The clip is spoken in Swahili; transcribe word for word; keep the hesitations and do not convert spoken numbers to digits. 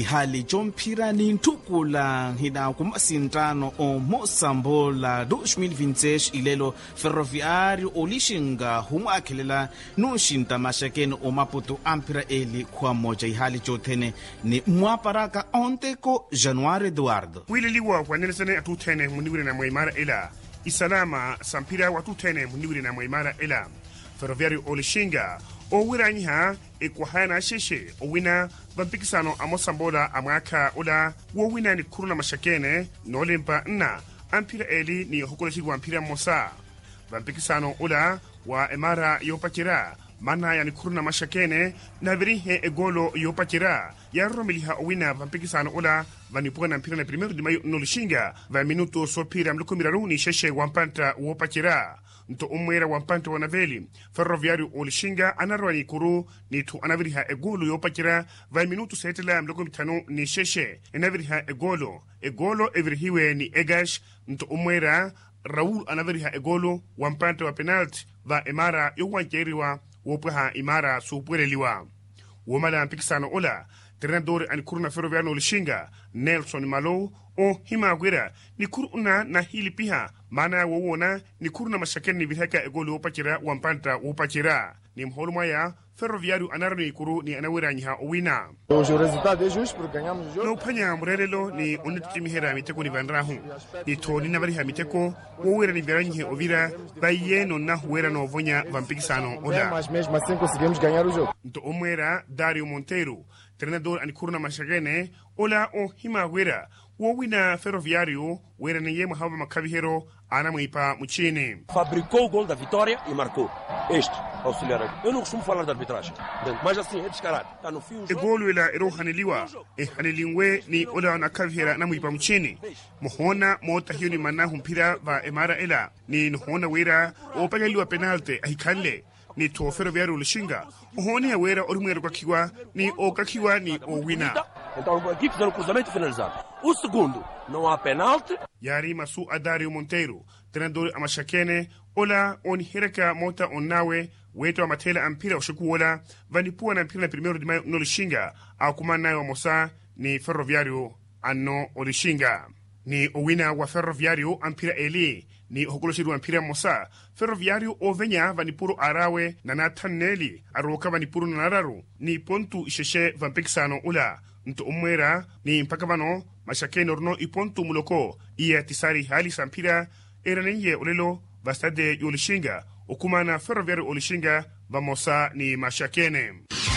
ihali jompira ni ntukula hina kumasintano o Mosambola dois mil e vinte e seis ilelo ferroviário olishinga humwakelela nushinta mashakeni o Maputo ampira eli kwa moja ihali jotene ni mwaparaka onteko Januari Eduardo wililiwa wanelesene atutene muniwire na mwaimara ela isalama sampira watutene muniwire na mwaimara ela ferroviário olishinga o wiranyiha ekwahana sheshe o wina vampikisano a Mosambola amaka ula wo wina ni kuruna mashakene nolempa nna ampira eli ni hokoleshi wampira mosa vampikisano ula wa emara yopakira mana ya ni kuruna mashakene na virihe egolo yopakira ya romiliha o wina vampikisano ula vanipona mpira na primero di mayo nolishinga va minuto sopira mlukumiraru ni sheshe wampanta wopakira nto umwera wampanta wanaveli ferroviário olishinga anarwani kuru ni tu anaviriha egolo yopakira va minuto setela mloko mitano ni sheshe enaviriha egolo egolo evirihiwe ni egash nto umwera Raul anaviriha egolo wampanta wa penalty va emara yowankeriwa wopaha imara supweleliwa womala mpikisano ola treinador ani kuruna ferroviário olishinga Nelson Malo o himagwira ni kuruna na hili piha mana wowona ni kuruna mashakeni ni vihaka egolo wopachira wampanta wopachira ni mholu maya ferroviário anarni kuru ni anawira nyiha owina hoje o resultado é justo porque ganhamos o jogo no panya murelelo ni unittimihera miteko ni vanrahu ni toni na bari ha miteko wowira ni veranyi ovira bayeno na huera no vonya vampikisano ola mas mesmo assim conseguimos ganhar o jogo nto omwera Dario Monteiro treinador ani kuruna mashagene ola o himagwira wowina ferroviário wera ni yema hava makavihero ana muipa muchini fabricou o gol da vitória e marcou este auxiliar aqui. Eu não costumo falar da arbitragem, mas assim, é descarado. Está no fim o jogo. Egolo ila ero haneliwa, e hanelingwe ni ola na kavihera na muipa mchini. Mohona mota hiyo ni mana humpira va emara ela. Ni nhona wera opagaliwa penalty ahikale. Ni to ferroviário olishinga. Ohoni ya wera orumwero kwa kiwa ni okakiwa ni o wina. Então aqui fizeram o cruzamento finalizado. O segundo, não há penalty. Yari masu Dario Monteiro, treinador amashakene, ola on hiraka mota onawe, weto amatela ampira oshuku wola, vanipua na mpira na primero di mayo nolishinga, au kumana wa mosa ni ferroviário ano olishinga. Ni owina wa ferroviário ampira eli, ni hokoloshiru ampira mosa, ferroviário ovenya vanipuru arawe na nataneli, aroka vanipuru nararu, ni pontu isheshe vampikisano ula, nto umwera ni mpakavano mashakene orno ipontu muloko iya tisari hali sampira era nenye olelo bastade yolishinga okumana ferroviário olishinga vamosa ni mashakene.